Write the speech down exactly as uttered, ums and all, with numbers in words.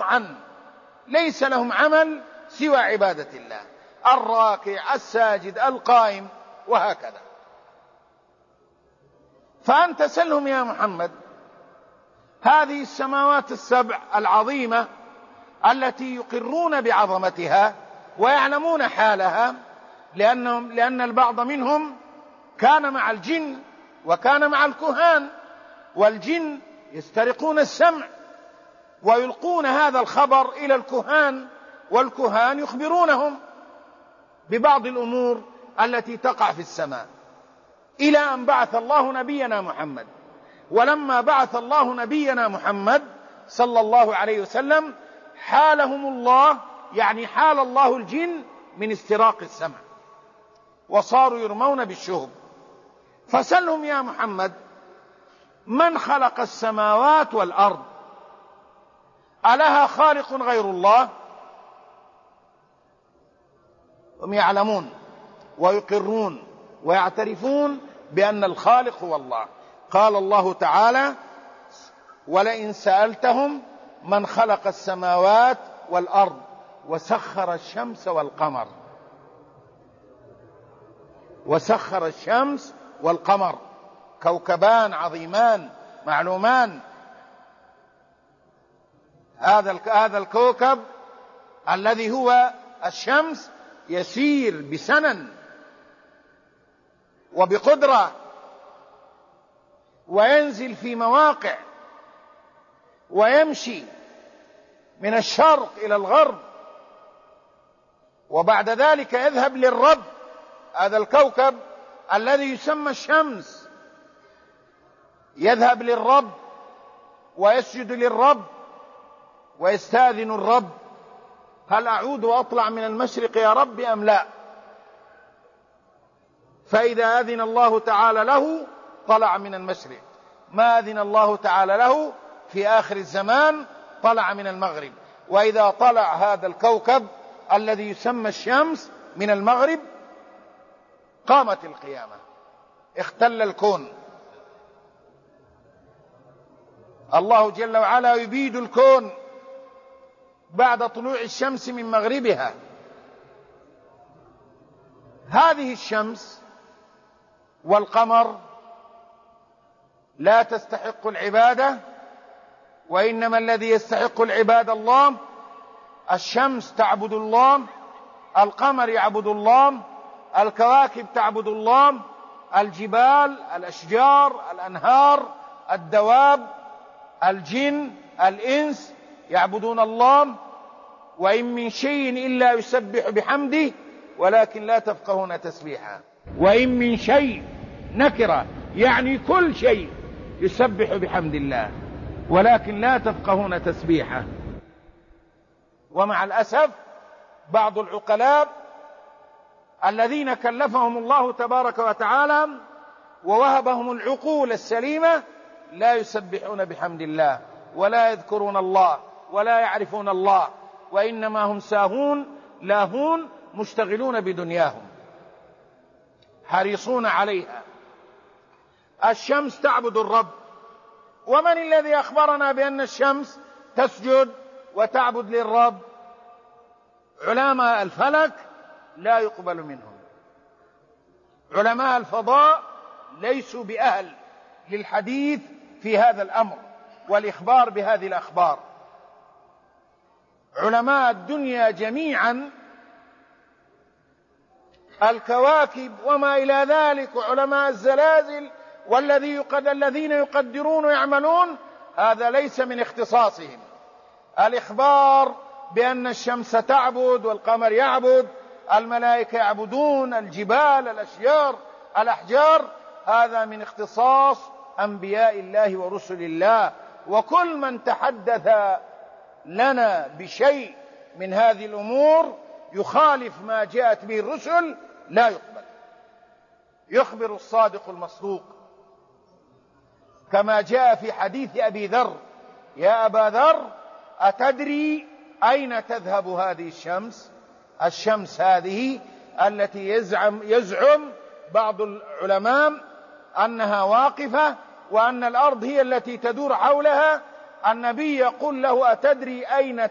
قطعا، ليس لهم عمل سوى عبادة الله، الراكع الساجد القائم وهكذا. فأنت سلهم يا محمد هذه السماوات السبع العظيمة التي يقرون بعظمتها ويعلمون حالها، لأنهم لأن البعض منهم كان مع الجن وكان مع الكهان، والجن يسترقون السمع ويلقون هذا الخبر إلى الكهان، والكهان يخبرونهم ببعض الأمور التي تقع في السماء، إلى أن بعث الله نبينا محمد. ولما بعث الله نبينا محمد صلى الله عليه وسلم حالهم الله، يعني حال الله الجن من استراق السمع، وصاروا يرمون بالشهب. فسلهم يا محمد من خلق السماوات والأرض، ألها خالق غير الله؟ هم يعلمون ويقرون ويعترفون بأن الخالق هو الله. قال الله تعالى: ولئن سألتهم من خلق السماوات والأرض وسخر الشمس والقمر. وسخر الشمس والقمر، كوكبان عظيمان معلومان. هذا هذا الكوكب الذي هو الشمس يسير بسنن وبقدرة، وينزل في مواقع، ويمشي من الشرق إلى الغرب، وبعد ذلك يذهب للرب. هذا الكوكب الذي يسمى الشمس يذهب للرب ويسجد للرب ويستأذن الرب: هل أعود وأطلع من المشرق يا رب أم لا؟ فإذا أذن الله تعالى له طلع من المشرق، ما أذن الله تعالى له في آخر الزمان طلع من المغرب. وإذا طلع هذا الكوكب الذي يسمى الشمس من المغرب قامت القيامة، اختل الكون. الله جل وعلا يبيد الكون بعد طلوع الشمس من مغربها. هذه الشمس والقمر لا تستحق العبادة، وإنما الذي يستحق العبادة الله. الشمس تعبد الله، القمر يعبد الله، الكواكب تعبد الله، الجبال، الأشجار، الأنهار، الدواب، الجن، الإنس يعبدون الله. وإن من شيء إلا يسبح بحمده ولكن لا تفقهون تسبيحا. وإن من شيء نكرة، يعني كل شيء يسبح بحمد الله ولكن لا تفقهون تسبيحه. ومع الأسف بعض العقلاء الذين كلفهم الله تبارك وتعالى ووهبهم العقول السليمة لا يسبحون بحمد الله ولا يذكرون الله ولا يعرفون الله، وإنما هم ساهون لاهون مشتغلون بدنياهم حريصون عليها. الشمس تعبد الرب. ومن الذي أخبرنا بأن الشمس تسجد وتعبد للرب؟ علماء الفلك لا يقبل منهم. علماء الفضاء ليسوا بأهل للحديث في هذا الأمر والإخبار بهذه الأخبار. علماء الدنيا جميعا، الكواكب وما إلى ذلك، وعلماء الزلازل والذي يقد الذين يقدرون ويعملون، هذا ليس من اختصاصهم. الإخبار بأن الشمس تعبد والقمر يعبد، الملائكة يعبدون، الجبال، الأشجار، الأحجار، هذا من اختصاص أنبياء الله ورسل الله. وكل من تحدث لنا بشيء من هذه الأمور يخالف ما جاءت به الرسل لا يقبل. يخبر الصادق المصدوق كما جاء في حديث أبي ذر: يا أبا ذر أتدري أين تذهب هذه الشمس؟ الشمس هذه التي يزعم, يزعم بعض العلماء أنها واقفة وأن الأرض هي التي تدور حولها. النبي يقول له: أتدري أين